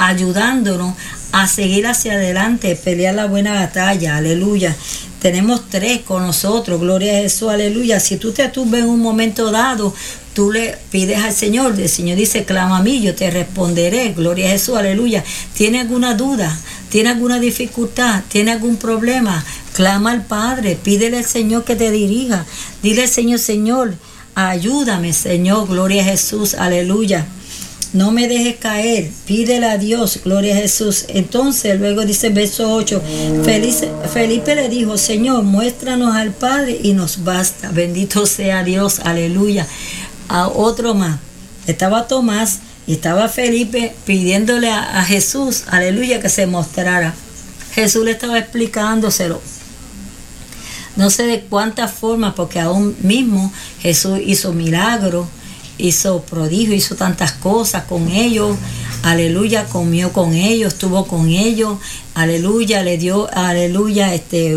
ayudándonos a seguir hacia adelante, pelear la buena batalla, aleluya. Tenemos 3 con nosotros, gloria a Jesús, aleluya. Si tú te turbas en un momento dado, tú le pides al Señor, el Señor dice, clama a mí, yo te responderé, gloria a Jesús, aleluya. ¿Tiene alguna duda? ¿Tiene alguna dificultad? ¿Tiene algún problema? Clama al Padre, pídele al Señor que te dirija. Dile al Señor, Señor, ayúdame, Señor, gloria a Jesús, aleluya. No me dejes caer, pídele a Dios, gloria a Jesús. Entonces, luego dice verso 8, Felipe le dijo, Señor, muéstranos al Padre y nos basta. Bendito sea Dios, aleluya. A otro más, estaba Tomás y estaba Felipe pidiéndole a Jesús, aleluya, que se mostrara. Jesús le estaba explicándoselo. No sé de cuántas formas, porque aún mismo Jesús hizo milagros, hizo prodigios, hizo tantas cosas con ellos, aleluya, comió con ellos, estuvo con ellos, aleluya, le dio, aleluya,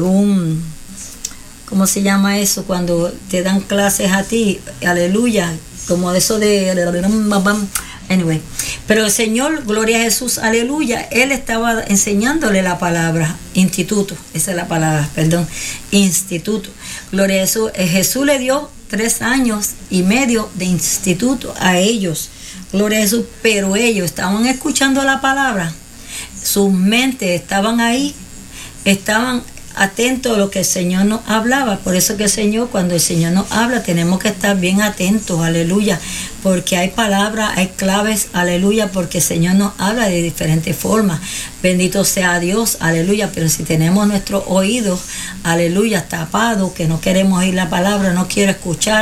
¿cómo se llama eso? Cuando te dan clases a ti, aleluya, como eso de, anyway, pero el Señor, gloria a Jesús, aleluya, Él estaba enseñándole la palabra, instituto, esa es la palabra, perdón, instituto, gloria a Jesús. Jesús le dio 3 años y medio de instituto a ellos, gloria a Jesús, pero ellos estaban escuchando la palabra, sus mentes estaban ahí, estaban atentos a lo que el Señor nos hablaba. Por eso que el Señor, cuando el Señor nos habla, tenemos que estar bien atentos, aleluya, porque hay palabras, hay claves, aleluya, porque el Señor nos habla de diferentes formas. Bendito sea Dios, aleluya, pero si tenemos nuestros oídos, aleluya, tapados, que no queremos oír la palabra, no quiero escuchar,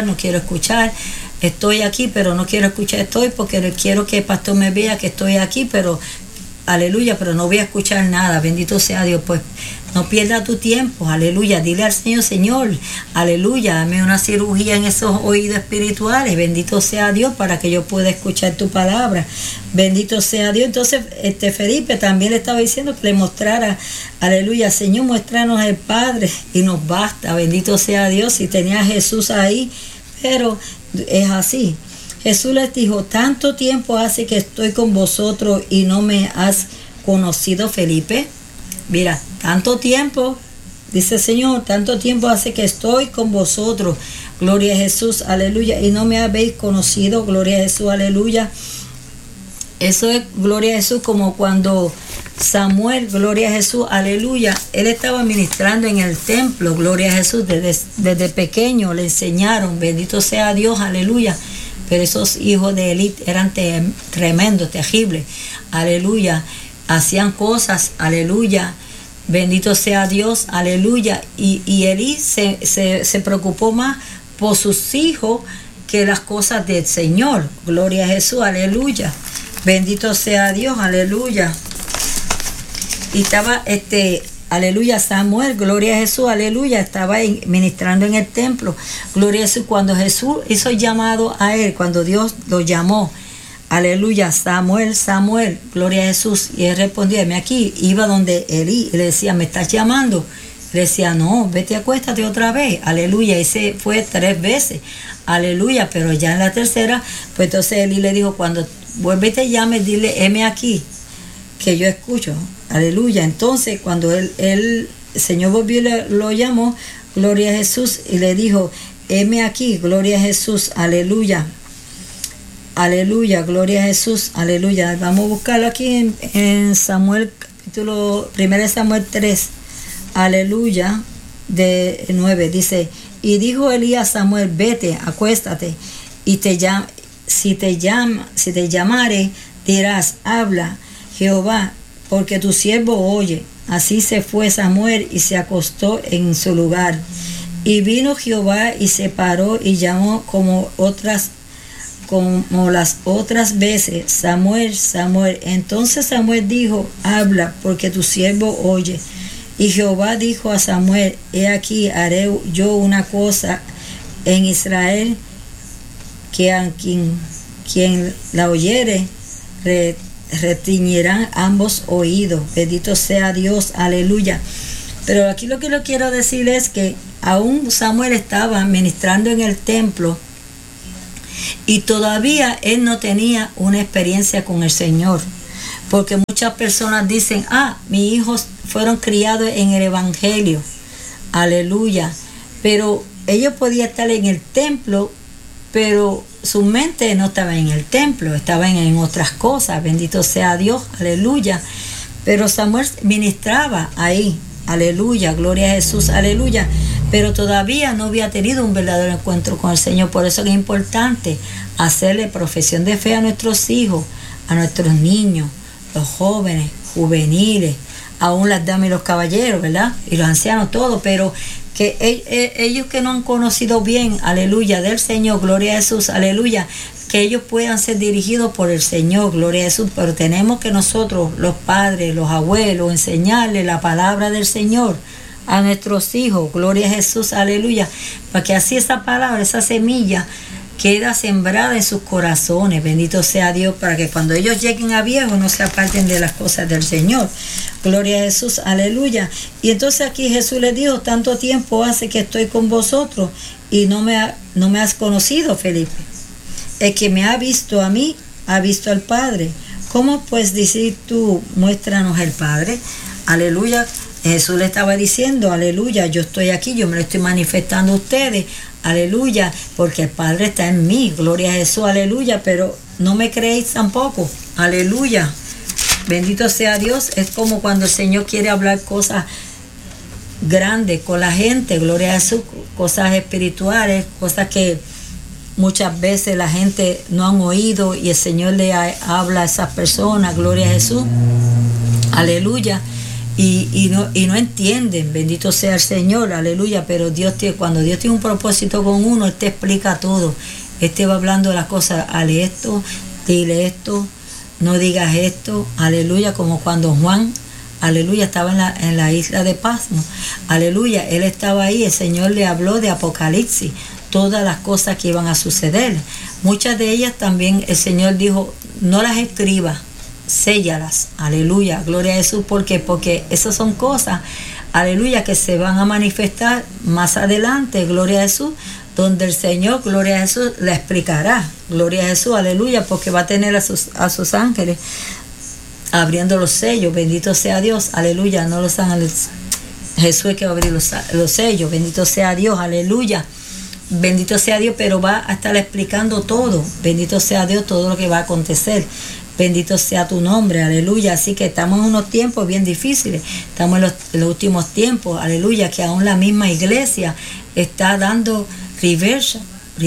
estoy aquí, pero no quiero escuchar, estoy porque quiero que el pastor me vea que estoy aquí, pero aleluya, pero no voy a escuchar nada. Bendito sea Dios, pues no pierda tu tiempo, aleluya, dile al Señor, Señor, aleluya, dame una cirugía en esos oídos espirituales, bendito sea Dios, para que yo pueda escuchar tu palabra, bendito sea Dios. Entonces Felipe también le estaba diciendo que le mostrara, aleluya, Señor, muéstranos el Padre y nos basta, bendito sea Dios. Y tenía a Jesús ahí, pero es así. Jesús les dijo, tanto tiempo hace que estoy con vosotros y no me has conocido, Felipe. Mira, tanto tiempo, dice el Señor, tanto tiempo hace que estoy con vosotros, gloria a Jesús, aleluya, y no me habéis conocido, gloria a Jesús, aleluya. Eso es, gloria a Jesús, como cuando Samuel, gloria a Jesús, aleluya, él estaba ministrando en el templo, gloria a Jesús, desde pequeño le enseñaron, bendito sea Dios, aleluya. Pero esos hijos de Elí eran tremendos, terribles, aleluya, hacían cosas, aleluya, bendito sea Dios, aleluya, y Elí se preocupó más por sus hijos que las cosas del Señor, gloria a Jesús, aleluya, bendito sea Dios, aleluya. Y estaba aleluya, Samuel, gloria a Jesús, aleluya, estaba ministrando en el templo, gloria a Jesús, cuando Jesús hizo llamado a él, cuando Dios lo llamó, aleluya, Samuel, Samuel, gloria a Jesús, y él respondió, heme aquí, iba donde Elí, y le decía, ¿me estás llamando? Le decía, no, vete, acuéstate otra vez, aleluya, y se fue 3 veces, aleluya, pero ya en la tercera, pues entonces Elí le dijo, cuando vuelve y te llame, dile, heme aquí, que yo escucho, aleluya. Entonces cuando el Señor volvió y lo llamó, gloria a Jesús, y le dijo, heme aquí, gloria a Jesús, aleluya, aleluya, gloria a Jesús, aleluya. Vamos a buscarlo aquí en Samuel, capítulo 1 Samuel 3, aleluya, de 9, dice, y dijo Elías a Samuel, vete, acuéstate, y si te llamare, dirás, habla Jehová, porque tu siervo oye. Así se fue Samuel y se acostó en su lugar. Y vino Jehová y se paró y llamó como las otras veces, Samuel, Samuel. Entonces Samuel dijo, habla, porque tu siervo oye. Y Jehová dijo a Samuel, he aquí, haré yo una cosa en Israel, que a quien la oyere, retiñirán ambos oídos. Bendito sea Dios, aleluya. Pero aquí lo que yo quiero decir es que aún Samuel estaba ministrando en el templo y todavía él no tenía una experiencia con el Señor, porque muchas personas dicen, mis hijos fueron criados en el Evangelio, aleluya, pero ellos podían estar en el templo, pero su mente no estaba en el templo, estaban en otras cosas, bendito sea Dios, aleluya. Pero Samuel ministraba ahí, aleluya, gloria a Jesús, aleluya. Pero todavía no había tenido un verdadero encuentro con el Señor. Por eso es importante hacerle profesión de fe a nuestros hijos, a nuestros niños, los jóvenes, juveniles, aún las damas y los caballeros, ¿verdad? Y los ancianos, todos, pero que ellos que no han conocido bien, aleluya, del Señor, gloria a Jesús, aleluya, que ellos puedan ser dirigidos por el Señor, gloria a Jesús, pero tenemos que nosotros, los padres, los abuelos, enseñarles la palabra del Señor a nuestros hijos, gloria a Jesús, aleluya, para que así esa palabra, esa semilla, queda sembrada en sus corazones, bendito sea Dios, para que cuando ellos lleguen a viejos no se aparten de las cosas del Señor, gloria a Jesús, aleluya. Y entonces aquí Jesús les dijo, tanto tiempo hace que estoy con vosotros y no me has conocido, Felipe. El que me ha visto a mí, ha visto al Padre. ¿Cómo pues decir tú, muéstranos el Padre? Aleluya. Jesús le estaba diciendo, aleluya, yo estoy aquí, yo me lo estoy manifestando a ustedes, aleluya, porque el Padre está en mí, gloria a Jesús, aleluya, pero no me creéis tampoco, aleluya, bendito sea Dios. Es como cuando el Señor quiere hablar cosas grandes con la gente, gloria a Jesús, cosas espirituales, cosas que muchas veces la gente no han oído y el Señor le habla a esas personas, gloria a Jesús, aleluya. Y no entienden, bendito sea el Señor, aleluya, pero cuando Dios tiene un propósito con uno, Él te explica todo. Él te va hablando de las cosas, hale esto, dile esto, no digas esto, aleluya, como cuando Juan, aleluya, estaba en la isla de Pasmo, aleluya, él estaba ahí, el Señor le habló de Apocalipsis, todas las cosas que iban a suceder. Muchas de ellas también el Señor dijo, no las escribas, séllalas, aleluya, gloria a Jesús, porque esas son cosas, aleluya, que se van a manifestar más adelante, gloria a Jesús, donde el Señor, gloria a Jesús, la explicará, gloria a Jesús, aleluya, porque va a tener a sus ángeles abriendo los sellos, bendito sea Dios, aleluya, no los ángeles, Jesús es que va a abrir los sellos, bendito sea Dios, aleluya, bendito sea Dios, pero va a estar explicando todo, bendito sea Dios, todo lo que va a acontecer. Bendito sea tu nombre, aleluya. Así que estamos en unos tiempos bien difíciles, estamos en los últimos tiempos, aleluya, que aún la misma iglesia está dando reverse,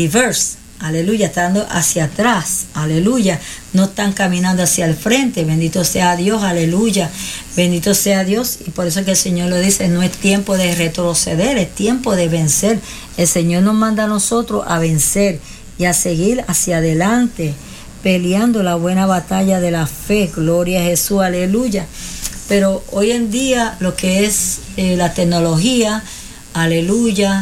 aleluya, está dando hacia atrás, aleluya, no están caminando hacia el frente, bendito sea Dios, aleluya, bendito sea Dios. Y por eso que el Señor lo dice, no es tiempo de retroceder, es tiempo de vencer. El Señor nos manda a nosotros a vencer y a seguir hacia adelante, peleando la buena batalla de la fe, gloria a Jesús, aleluya. Pero hoy en día lo que es la tecnología, aleluya,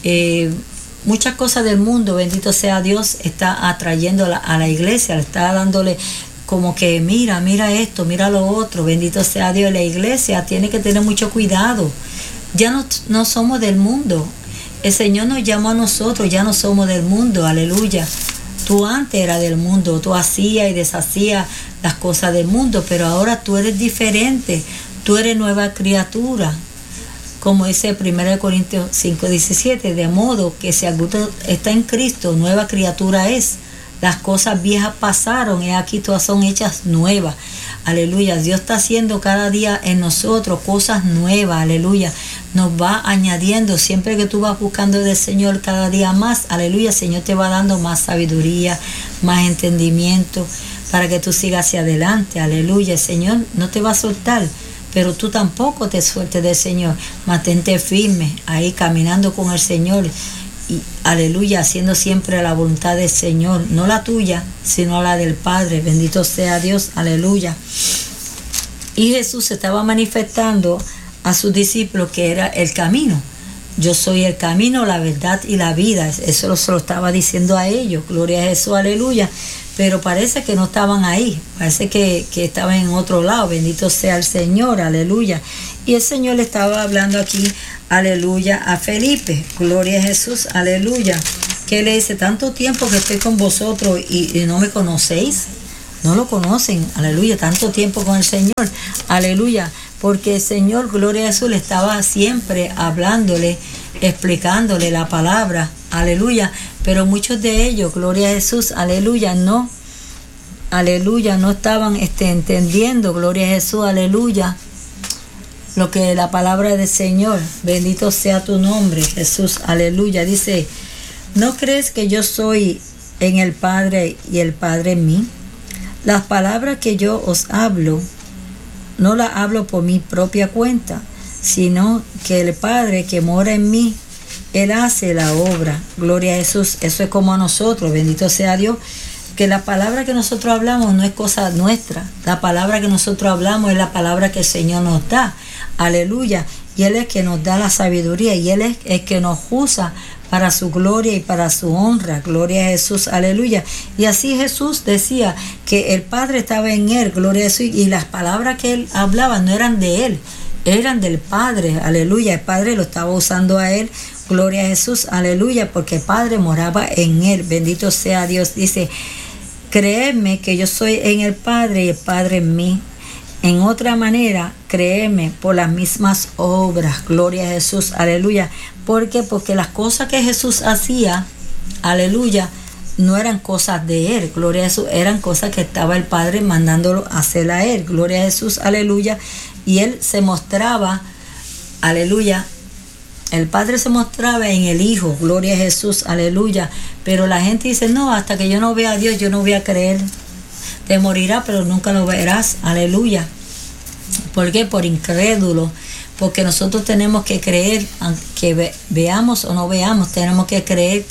muchas cosas del mundo, bendito sea Dios, está atrayendo a la iglesia, está dándole como que mira esto, mira lo otro, bendito sea Dios. La iglesia tiene que tener mucho cuidado, ya no somos del mundo, el Señor nos llamó a nosotros, ya no somos del mundo, aleluya. Tú antes eras del mundo, tú hacías y deshacías las cosas del mundo, pero ahora tú eres diferente, tú eres nueva criatura. Como dice 1 Corintios 5:17, de modo que si alguno está en Cristo, nueva criatura es. Las cosas viejas pasaron y aquí todas son hechas nuevas. Aleluya, Dios está haciendo cada día en nosotros cosas nuevas, aleluya. Nos va añadiendo, siempre que tú vas buscando del Señor cada día más, aleluya, el Señor te va dando más sabiduría, más entendimiento, para que tú sigas hacia adelante, aleluya. El Señor no te va a soltar, pero tú tampoco te sueltes del Señor. Mantente firme, ahí caminando con el Señor, y aleluya, haciendo siempre la voluntad del Señor, no la tuya, sino la del Padre, bendito sea Dios, aleluya. Y Jesús se estaba manifestando a sus discípulos que era el camino. Yo soy el camino, la verdad y la vida. Eso se lo estaba diciendo a ellos, gloria a Jesús, aleluya. Pero parece que no estaban ahí, parece que estaban en otro lado, bendito sea el Señor, aleluya. Y el Señor le estaba hablando aquí, aleluya, a Felipe, gloria a Jesús, aleluya. Que le dice, tanto tiempo que estoy con vosotros y no me conocéis, no lo conocen, aleluya, tanto tiempo con el Señor, aleluya, porque el Señor, gloria a Jesús, le estaba siempre hablándole, explicándole la palabra, aleluya, pero muchos de ellos, gloria a Jesús, aleluya, no estaban entendiendo, gloria a Jesús, aleluya, lo que la palabra del Señor, bendito sea tu nombre, Jesús, aleluya, dice, ¿no crees que yo soy en el Padre y el Padre en mí? Las palabras que yo os hablo, no las hablo por mi propia cuenta, sino que el Padre que mora en mí, Él hace la obra. Gloria a Jesús. Eso es como a nosotros, bendito sea Dios, que la palabra que nosotros hablamos no es cosa nuestra. La palabra que nosotros hablamos es la palabra que el Señor nos da. Aleluya. Y Él es que nos da la sabiduría y Él es el que nos usa para su gloria y para su honra. Gloria a Jesús, aleluya. Y así Jesús decía que el Padre estaba en Él, gloria a Jesús, y las palabras que Él hablaba no eran de Él, eran del Padre, aleluya. El Padre lo estaba usando a Él, gloria a Jesús, aleluya, porque el Padre moraba en Él, bendito sea Dios. Dice, creedme que yo soy en el Padre y el Padre en mí. En otra manera, créeme por las mismas obras, gloria a Jesús, aleluya. ¿Por qué? Porque las cosas que Jesús hacía, aleluya, no eran cosas de Él, gloria a Jesús, eran cosas que estaba el Padre mandándolo a hacer a Él, gloria a Jesús, aleluya. Y Él se mostraba, aleluya, el Padre se mostraba en el Hijo, gloria a Jesús, aleluya. Pero la gente dice, no, hasta que yo no vea a Dios, yo no voy a creer. Te morirás, pero nunca lo verás. Aleluya. ¿Por qué? Por incrédulo. Porque nosotros tenemos que creer, aunque veamos o no veamos, tenemos que creer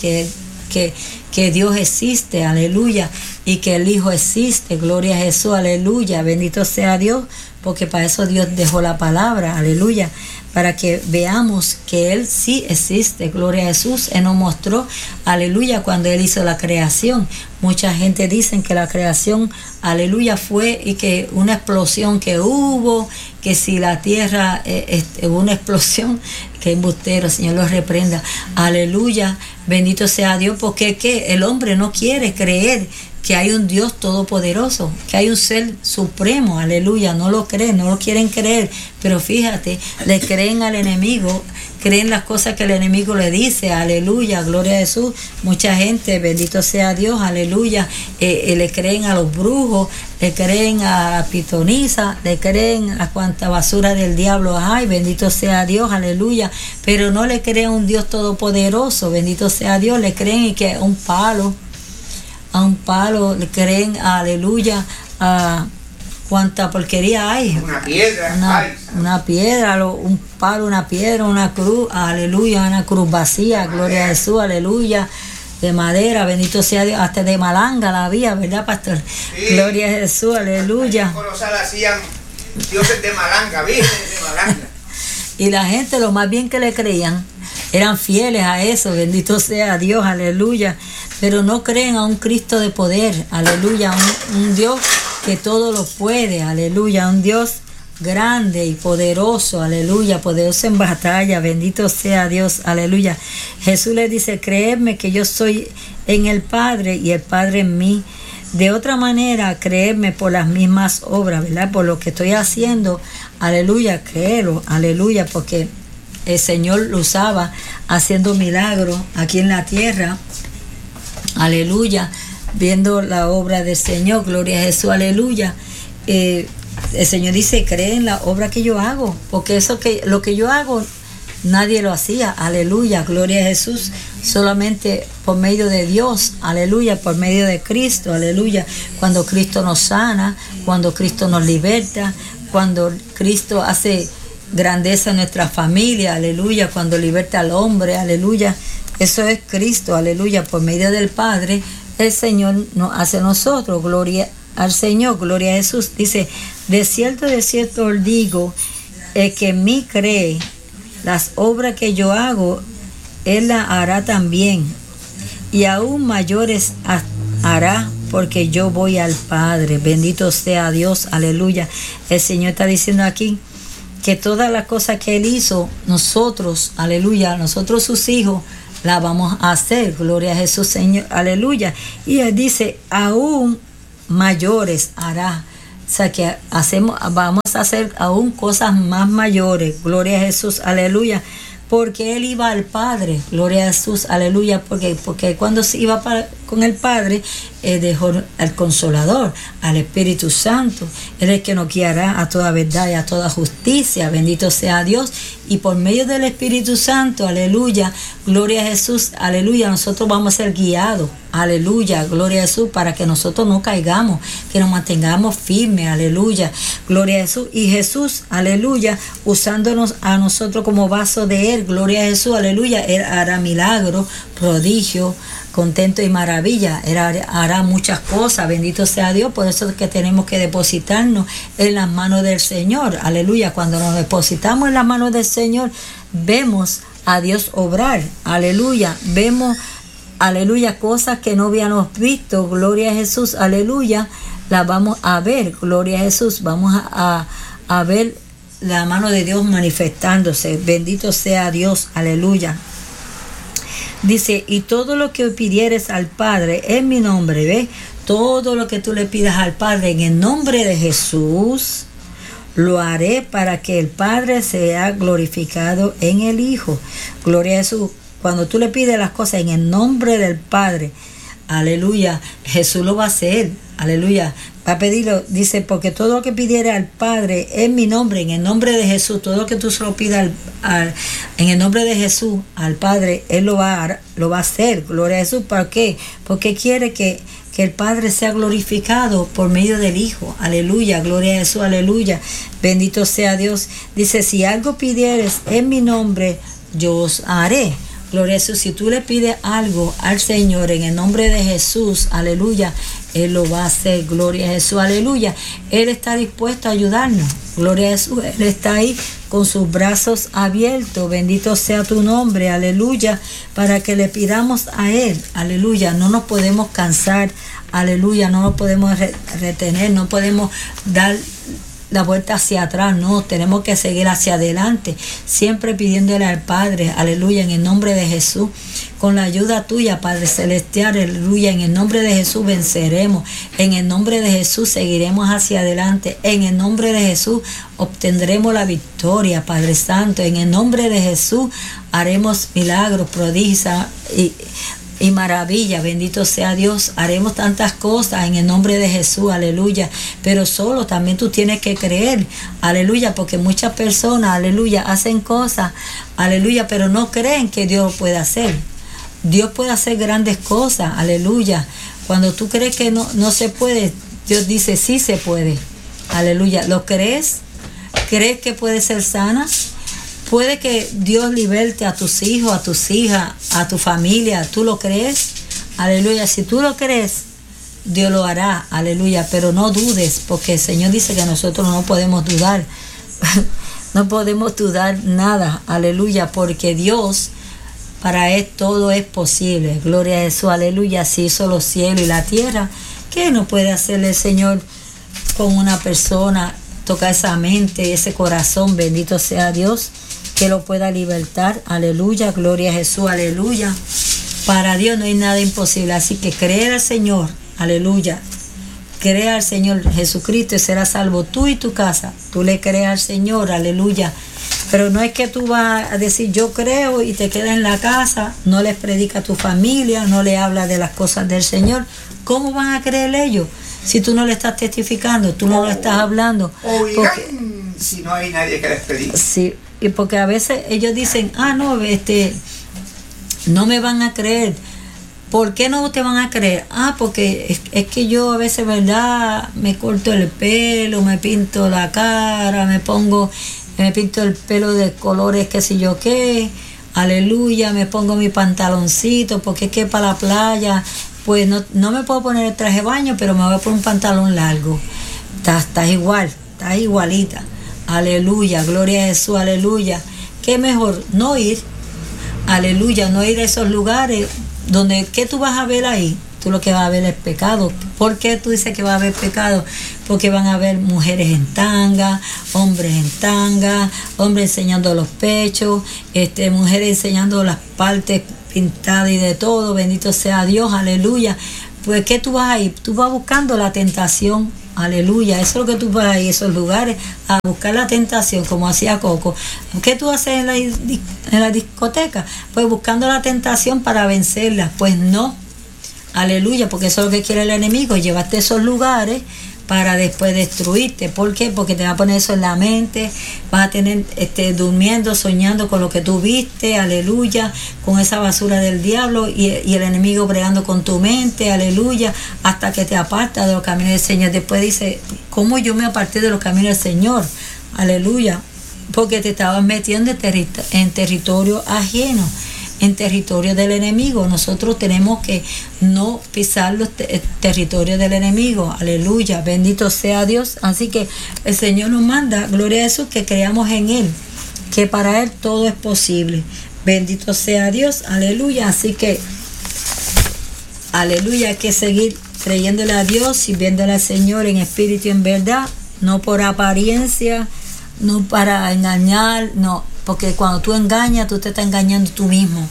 que Dios existe, aleluya, y que el Hijo existe, gloria a Jesús, aleluya, bendito sea Dios, porque para eso Dios dejó la palabra, aleluya, para que veamos que Él sí existe, gloria a Jesús. Él nos mostró, aleluya, cuando Él hizo la creación. Mucha gente dice que la creación, aleluya, fue y que una explosión que hubo, que si la tierra, hubo una explosión, que embustero, Señor los reprenda, aleluya, bendito sea Dios, porque ¿qué? El hombre no quiere creer que hay un Dios todopoderoso, que hay un ser supremo, aleluya, no lo creen, no lo quieren creer, pero fíjate, le creen al enemigo, creen las cosas que el enemigo le dice, aleluya, gloria a Jesús. Mucha gente, bendito sea Dios, aleluya, le creen a los brujos, le creen a la pitonisa, le creen a cuanta basura del diablo hay, bendito sea Dios, aleluya, pero no le creen a un Dios todopoderoso, bendito sea Dios, le creen y que a un palo, le creen, aleluya, a cuánta porquería hay. Una piedra, una piedra, un palo, una piedra, una cruz, aleluya, una cruz vacía, gloria a Jesús, aleluya, de madera, bendito sea Dios, hasta de malanga la había, ¿verdad, pastor? Sí. Gloria a Jesús, aleluya. En Corozal hacían dioses de malanga, vírgenes de malanga. Y la gente, lo más bien que le creían, eran fieles a eso, bendito sea Dios, aleluya, pero no creen a un Cristo de poder, aleluya, un Dios que todo lo puede, aleluya, un Dios grande y poderoso, aleluya, poderoso en batalla, bendito sea Dios, aleluya. Jesús le dice, créeme que yo soy en el Padre y el Padre en mí. De otra manera, créeme por las mismas obras, ¿verdad? Por lo que estoy haciendo, aleluya, créelo, aleluya, porque el Señor lo usaba haciendo milagros aquí en la tierra, aleluya, viendo la obra del Señor, gloria a Jesús, aleluya. El Señor dice, cree en la obra que yo hago, porque lo que yo hago nadie lo hacía, aleluya, gloria a Jesús, solamente por medio de Dios, aleluya, por medio de Cristo, aleluya, cuando Cristo nos sana, cuando Cristo nos liberta, cuando Cristo hace grandeza en nuestra familia, aleluya, cuando liberta al hombre, aleluya, eso es Cristo, aleluya, por medio del Padre, el Señor nos hace a nosotros, gloria al Señor, gloria a Jesús. Dice, de cierto os digo, el que en mí cree, las obras que yo hago, Él las hará también, y aún mayores hará, porque yo voy al Padre, bendito sea Dios, aleluya. El Señor está diciendo aquí, que todas las cosas que Él hizo, nosotros, aleluya, nosotros sus hijos, las vamos a hacer, gloria a Jesús, Señor, aleluya. Y Él dice, aún mayores hará. O sea que vamos a hacer aún cosas más mayores. Gloria a Jesús, aleluya. Porque Él iba al Padre, gloria a Jesús, aleluya. Porque cuando se iba con el Padre, dejó al Consolador, al Espíritu Santo. Él es el que nos guiará a toda verdad y a toda justicia. Bendito sea Dios. Y por medio del Espíritu Santo, aleluya, gloria a Jesús, aleluya, nosotros vamos a ser guiados, aleluya, gloria a Jesús, para que nosotros no caigamos, que nos mantengamos firmes, aleluya, gloria a Jesús. Y Jesús, aleluya, usándonos a nosotros como vaso de Él, gloria a Jesús, aleluya, Él hará milagros, prodigios, contento y maravilla. Él hará muchas cosas, bendito sea Dios. Por eso es que tenemos que depositarnos en las manos del Señor, aleluya. Cuando nos depositamos en las manos del Señor, vemos a Dios obrar, aleluya. Vemos, aleluya, cosas que no habíamos visto, gloria a Jesús, aleluya. Las vamos a ver, gloria a Jesús. Vamos a ver la mano de Dios manifestándose, bendito sea Dios, aleluya. Dice, y todo lo que pidieres al Padre en mi nombre, ¿ves? Todo lo que tú le pidas al Padre en el nombre de Jesús, lo haré para que el Padre sea glorificado en el Hijo. Gloria a Jesús. Cuando tú le pides las cosas en el nombre del Padre, aleluya, Jesús lo va a hacer, aleluya. Va a pedirlo, dice, porque todo lo que pidiera al Padre en mi nombre, en el nombre de Jesús, todo lo que tú se lo pidas en el nombre de Jesús al Padre, Él lo va a hacer, gloria a Jesús. ¿Para qué? Porque quiere que el Padre sea glorificado por medio del Hijo, aleluya, gloria a Jesús, aleluya, bendito sea Dios. Dice, si algo pidieres en mi nombre, yo os haré. Gloria a Jesús. Si tú le pides algo al Señor en el nombre de Jesús, aleluya, Él lo va a hacer. Gloria a Jesús, aleluya. Él está dispuesto a ayudarnos. Gloria a Jesús. Él está ahí con sus brazos abiertos. Bendito sea tu nombre, aleluya, para que le pidamos a Él, aleluya. No nos podemos cansar, aleluya, no nos podemos retener, no podemos dar la vuelta hacia atrás, no, tenemos que seguir hacia adelante, siempre pidiéndole al Padre, aleluya, en el nombre de Jesús, con la ayuda tuya, Padre Celestial, aleluya, en el nombre de Jesús venceremos, en el nombre de Jesús seguiremos hacia adelante, en el nombre de Jesús obtendremos la victoria, Padre Santo, en el nombre de Jesús haremos milagros, prodigios y maravilla, bendito sea Dios, haremos tantas cosas en el nombre de Jesús, aleluya, pero solo también tú tienes que creer, aleluya, porque muchas personas, aleluya, hacen cosas, aleluya, pero no creen que Dios puede hacer. Dios puede hacer grandes cosas, aleluya. Cuando tú crees que no se puede, Dios dice sí se puede, aleluya. ¿Lo crees? ¿Crees que puede ser sana? Puede que Dios liberte a tus hijos, a tus hijas, a tu familia. ¿Tú lo crees? Aleluya. Si tú lo crees, Dios lo hará. Aleluya. Pero no dudes, porque el Señor dice que nosotros no podemos dudar. No podemos dudar nada. Aleluya. Porque Dios, para Él todo es posible. Gloria a Jesús. Aleluya. Si hizo los cielos y la tierra, ¿qué no puede hacerle el Señor con una persona? Toca esa mente, ese corazón. Bendito sea Dios, que lo pueda libertar, aleluya, gloria a Jesús, aleluya. Para Dios no hay nada imposible, así que creer al Señor, aleluya, crea al Señor Jesucristo y serás salvo tú y tu casa. Tú le creas al Señor, aleluya. Pero no es que tú vas a decir yo creo y te quedas en la casa, no les predica a tu familia, no le hablas de las cosas del Señor. ¿Cómo van a creer ellos? Si tú no le estás testificando, tú no lo estás hablando. Oigan, si no hay nadie que les predique. Sí, y porque a veces ellos dicen, no, no me van a creer. ¿Por qué no te van a creer? Porque es que yo a veces, ¿verdad? Me corto el pelo, me pinto la cara, me pinto el pelo de colores qué sé yo qué. Aleluya, me pongo mi pantaloncito, porque es que para la playa, pues no me puedo poner el traje de baño, pero me voy a poner un pantalón largo. Estás igual, estás igualita. Aleluya, gloria a Jesús, aleluya. ¿Qué mejor? No ir, aleluya, no ir a esos lugares donde, ¿qué tú vas a ver ahí? Tú lo que vas a ver es pecado. ¿Por qué tú dices que va a haber pecado? Porque van a haber mujeres en tanga, hombres en tanga, hombres enseñando los pechos, mujeres enseñando las partes pintadas y de todo. Bendito sea Dios, aleluya. pues ¿qué tú vas a ir? Tú vas buscando la tentación. Aleluya, eso es lo que tú vas a ir a esos lugares, a buscar la tentación, como hacía Coco. ¿Qué tú haces en la discoteca? Pues buscando la tentación para vencerla. Pues no, aleluya, porque eso es lo que quiere el enemigo, llevarte a esos lugares para después destruirte. ¿Por qué? Porque te va a poner eso en la mente, vas a tener durmiendo, soñando con lo que tú viste, aleluya, con esa basura del diablo y el enemigo bregando con tu mente, aleluya, hasta que te apartas de los caminos del Señor. Después dice, ¿cómo yo me aparté de los caminos del Señor? Aleluya, porque te estabas metiendo en territorio ajeno, en territorio del enemigo. Nosotros tenemos que no pisar los territorios del enemigo. Aleluya, bendito sea Dios. Así que el Señor nos manda, gloria a Jesús, que creamos en Él, que para Él todo es posible. Bendito sea Dios, aleluya. Así que, aleluya, hay que seguir creyéndole a Dios, sirviéndole al Señor en espíritu y en verdad, no por apariencia, no para engañar, no. Porque cuando tú engañas, tú te estás engañando tú mismo.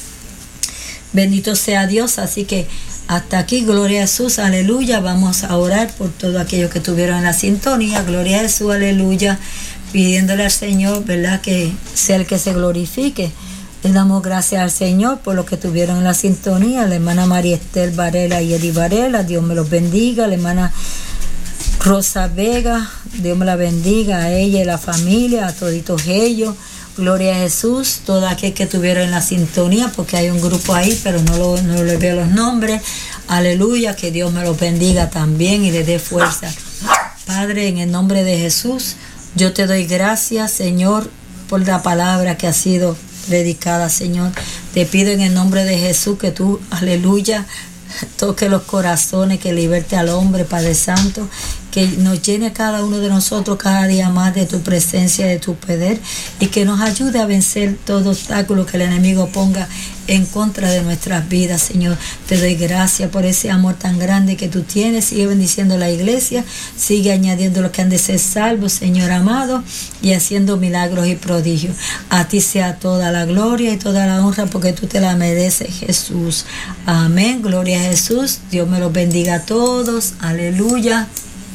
Bendito sea Dios. Así que hasta aquí, gloria a Jesús, aleluya. Vamos a orar por todos aquellos que estuvieron en la sintonía. Gloria a Jesús, aleluya. Pidiéndole al Señor, ¿verdad? Que sea el que se glorifique. Le damos gracias al Señor por los que estuvieron en la sintonía. La hermana María Estel Varela y Eddie Varela, Dios me los bendiga. La hermana Rosa Vega, Dios me la bendiga, a ella y la familia, a toditos ellos. Gloria a Jesús, todos aquellos que estuvieron en la sintonía, porque hay un grupo ahí, pero no les veo los nombres. Aleluya, que Dios me los bendiga también y les dé fuerza. Padre, en el nombre de Jesús, yo te doy gracias, Señor, por la palabra que ha sido predicada, Señor. Te pido en el nombre de Jesús que tú, aleluya, toque los corazones, que liberte al hombre, Padre Santo, que nos llene cada uno de nosotros cada día más de tu presencia, de tu poder, y que nos ayude a vencer todo obstáculo que el enemigo ponga en contra de nuestras vidas, Señor. Te doy gracias por ese amor tan grande que tú tienes. Sigue bendiciendo la iglesia, sigue añadiendo los que han de ser salvos, Señor amado, y haciendo milagros y prodigios. A ti sea toda la gloria y toda la honra, porque tú te la mereces, Jesús. Amén, gloria a Jesús. Dios me los bendiga a todos, aleluya,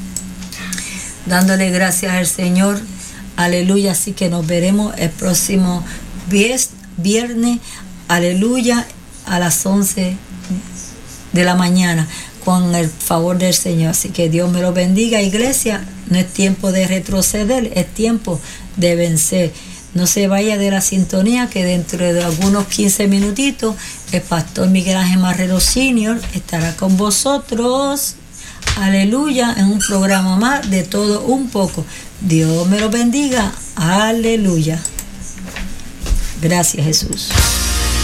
dándole gracias al Señor, aleluya. Así que nos veremos el próximo viernes, aleluya, a las 11 de la mañana, con el favor del Señor. Así que Dios me lo bendiga, iglesia. No es tiempo de retroceder, es tiempo de vencer. No se vaya de la sintonía, que dentro de algunos 15 minutitos el pastor Miguel Ángel Marrero Sr. estará con vosotros, aleluya, en un programa más de todo un poco. Dios me lo bendiga, aleluya. Gracias, Jesús.